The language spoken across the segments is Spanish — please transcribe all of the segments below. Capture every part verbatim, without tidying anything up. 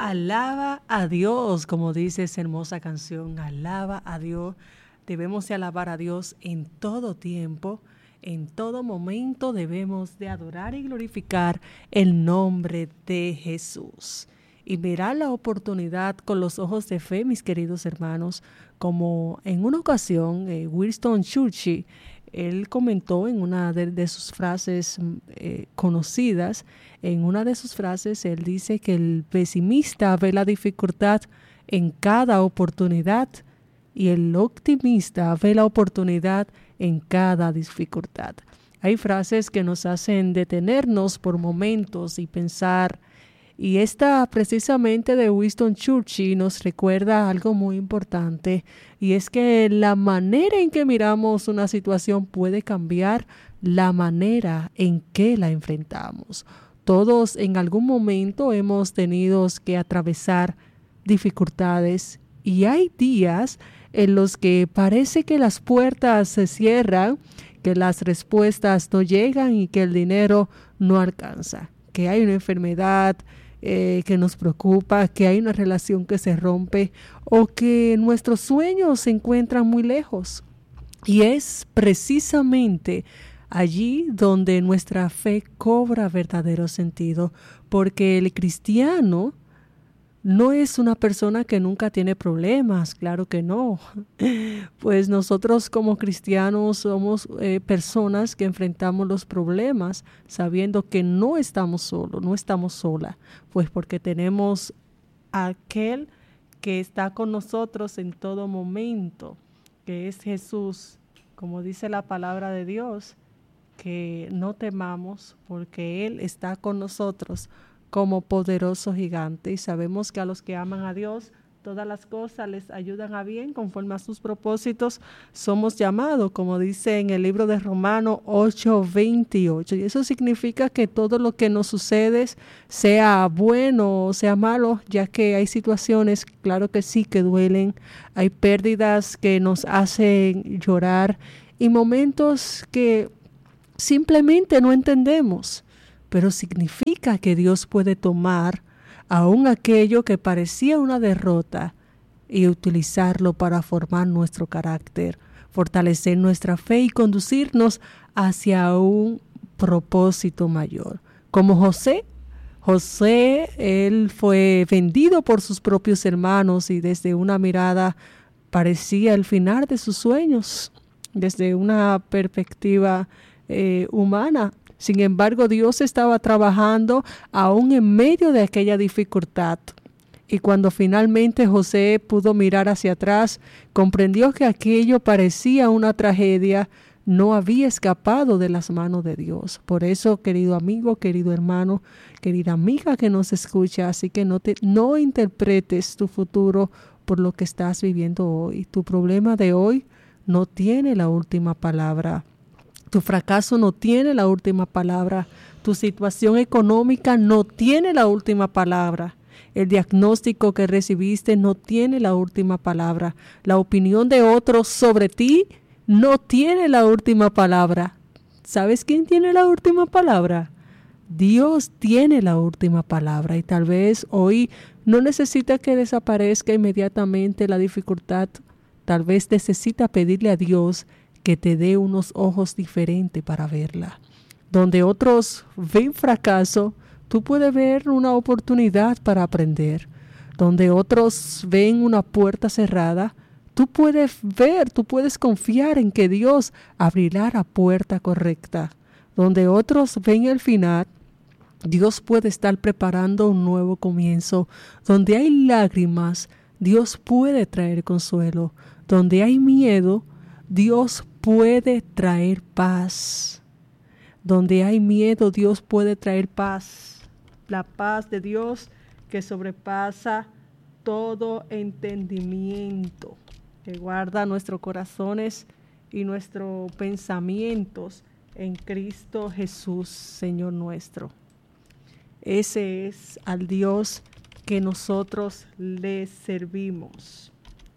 Alaba a Dios, como dice esa hermosa canción, alaba a Dios. Debemos de alabar a Dios en todo tiempo, en todo momento debemos de adorar y glorificar el nombre de Jesús. Y mirar la oportunidad con los ojos de fe, mis queridos hermanos, como en una ocasión eh, Winston Churchill, él comentó en una de, de sus frases eh, conocidas, en una de sus frases él dice que el pesimista ve la dificultad en cada oportunidad y el optimista ve la oportunidad en cada dificultad. Hay frases que nos hacen detenernos por momentos y pensar, y esta precisamente de Winston Churchill nos recuerda algo muy importante, y es que la manera en que miramos una situación puede cambiar la manera en que la enfrentamos. Todos en algún momento hemos tenido que atravesar dificultades y hay días en los que parece que las puertas se cierran, que las respuestas no llegan y que el dinero no alcanza, que hay una enfermedad eh, que nos preocupa, que hay una relación que se rompe o que nuestros sueños se encuentran muy lejos. Y es precisamente allí donde nuestra fe cobra verdadero sentido, porque el cristiano no es una persona que nunca tiene problemas, claro que no. Pues nosotros como cristianos somos eh, personas que enfrentamos los problemas sabiendo que no estamos solos, no estamos solas, pues porque tenemos a aquel que está con nosotros en todo momento, que es Jesús, como dice la palabra de Dios, que no temamos porque Él está con nosotros como poderoso gigante, y sabemos que a los que aman a Dios todas las cosas les ayudan a bien conforme a sus propósitos. Somos llamados, como dice en el libro de Romanos ocho veintiocho, y eso significa que todo lo que nos sucede, sea bueno o sea malo, ya que hay situaciones, claro que sí, que duelen, hay pérdidas que nos hacen llorar y momentos que simplemente no entendemos, pero significa que Dios puede tomar aún aquello que parecía una derrota y utilizarlo para formar nuestro carácter, fortalecer nuestra fe y conducirnos hacia un propósito mayor. Como José, José, él fue vendido por sus propios hermanos y desde una mirada parecía el final de sus sueños, desde una perspectiva eh, humana. Sin embargo, Dios estaba trabajando aún en medio de aquella dificultad. Y cuando finalmente José pudo mirar hacia atrás, comprendió que aquello parecía una tragedia, no había escapado de las manos de Dios. Por eso, querido amigo, querido hermano, querida amiga que nos escucha, así que no, te, no interpretes tu futuro por lo que estás viviendo hoy. Tu problema de hoy no tiene la última palabra. Tu fracaso no tiene la última palabra. Tu situación económica no tiene la última palabra. El diagnóstico que recibiste no tiene la última palabra. La opinión de otros sobre ti no tiene la última palabra. ¿Sabes quién tiene la última palabra? Dios tiene la última palabra, y tal vez hoy no necesita que desaparezca inmediatamente la dificultad. Tal vez necesita pedirle a Dios que te dé unos ojos diferentes para verla. Donde otros ven fracaso, tú puedes ver una oportunidad para aprender. Donde otros ven una puerta cerrada, tú puedes ver, tú puedes confiar en que Dios abrirá la puerta correcta. Donde otros ven el final, Dios puede estar preparando un nuevo comienzo. Donde hay lágrimas, Dios puede traer consuelo. Donde hay miedo, Dios puede traer paz. Donde hay miedo, Dios puede traer paz. La paz de Dios que sobrepasa todo entendimiento, que guarda nuestros corazones y nuestros pensamientos en Cristo Jesús, Señor nuestro. Ese es al Dios que nosotros le servimos.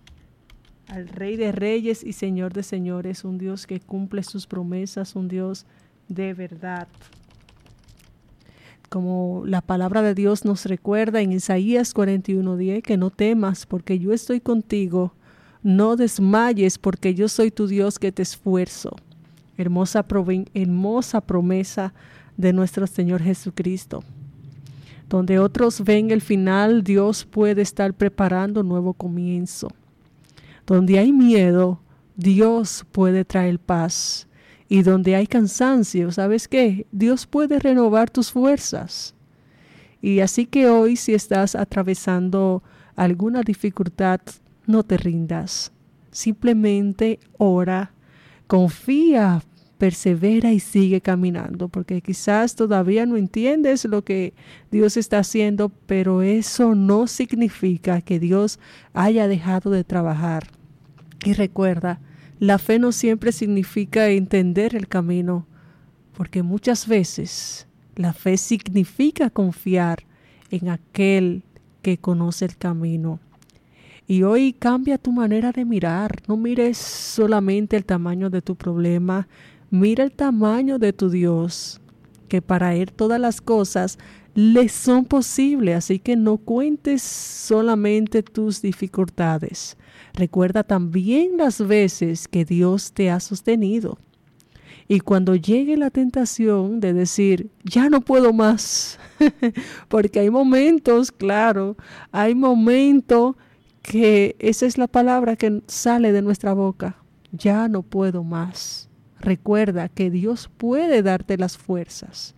Al Rey de Reyes y Señor de Señores, un Dios que cumple sus promesas, un Dios de verdad. como la palabra de Dios nos recuerda en Isaías cuarenta y uno diez, que no temas porque yo estoy contigo, no desmayes porque yo soy tu Dios que te esfuerzo. Hermosa, hermosa promesa de nuestro Señor Jesucristo. Donde otros ven el final, Dios puede estar preparando un nuevo comienzo. Donde hay miedo, Dios puede traer paz. Y donde hay cansancio, ¿sabes qué? Dios puede renovar tus fuerzas. Y así que hoy, si estás atravesando alguna dificultad, no te rindas. Simplemente ora, confía, persevera y sigue caminando, porque quizás todavía no entiendes lo que Dios está haciendo, pero eso no significa que Dios haya dejado de trabajar. Y recuerda, la fe no siempre significa entender el camino, porque muchas veces la fe significa confiar en aquel que conoce el camino. Y hoy cambia tu manera de mirar. No mires solamente el tamaño de tu problema, mira el tamaño de tu Dios, que para Él todas las cosas le son posibles. Así que no cuentes solamente tus dificultades. Recuerda también las veces que Dios te ha sostenido. Y cuando llegue la tentación de decir, ya no puedo más, porque hay momentos, claro, hay momentos que esa es la palabra que sale de nuestra boca, ya no puedo más. Recuerda que Dios puede darte las fuerzas.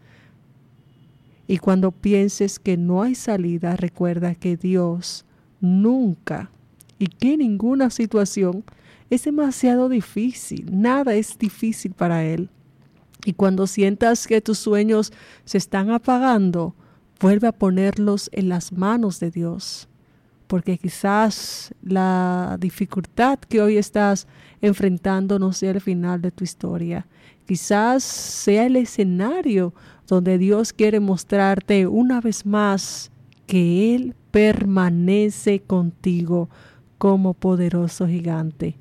Y cuando pienses que no hay salida, recuerda que Dios nunca y que ninguna situación es demasiado difícil. Nada es difícil para Él. Y cuando sientas que tus sueños se están apagando, vuelve a ponerlos en las manos de Dios. Porque quizás la dificultad que hoy estás enfrentando no sea el final de tu historia. Quizás sea el escenario donde Dios quiere mostrarte una vez más que Él permanece contigo como poderoso gigante.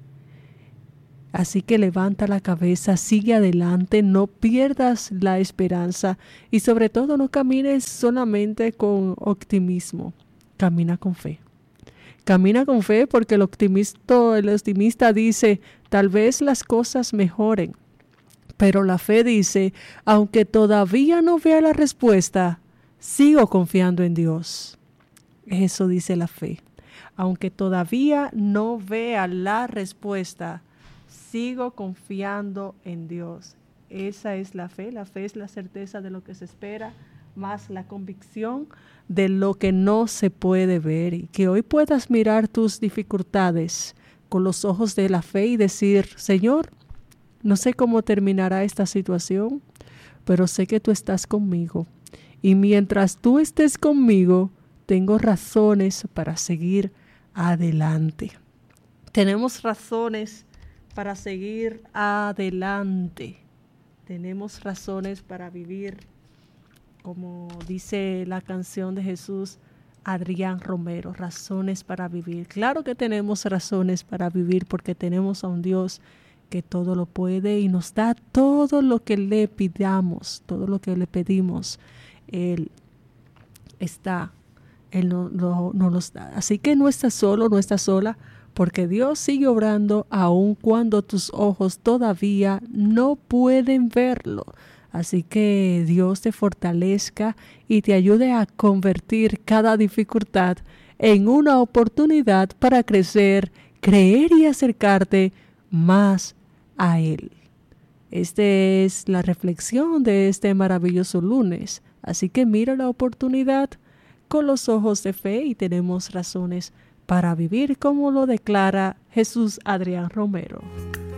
Así que levanta la cabeza, sigue adelante, no pierdas la esperanza y sobre todo no camines solamente con optimismo, camina con fe. Camina con fe porque el optimista, el optimista dice, tal vez las cosas mejoren. Pero la fe dice, aunque todavía no vea la respuesta, sigo confiando en Dios. Eso dice la fe. Aunque todavía no vea la respuesta, sigo confiando en Dios. Esa es la fe. La fe es la certeza de lo que se espera, más la convicción de lo que no se puede ver. Y que hoy puedas mirar tus dificultades con los ojos de la fe y decir, Señor, no sé cómo terminará esta situación, pero sé que tú estás conmigo. Y mientras tú estés conmigo, tengo razones para seguir adelante. Tenemos razones para seguir adelante. Tenemos razones para vivir, como dice la canción de Jesús, Adrián Romero, razones para vivir. Claro que tenemos razones para vivir porque tenemos a un Dios que todo lo puede y nos da todo lo que le pidamos, todo lo que le pedimos. Él está, Él nos no, no los da. Así que no estás solo, no estás sola, porque Dios sigue obrando aun cuando tus ojos todavía no pueden verlo. Así que Dios te fortalezca y te ayude a convertir cada dificultad en una oportunidad para crecer, creer y acercarte más a Él. Esta es la reflexión de este maravilloso lunes. Así que mira la oportunidad con los ojos de fe y tenemos razones para vivir como lo declara Jesús Adrián Romero.